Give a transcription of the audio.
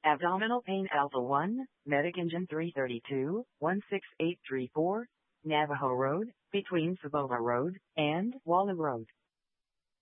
Abdominal pain Alpha 1, Medic Engine 332, 16834, Navajo Road, between Saboba Road and Walla Road.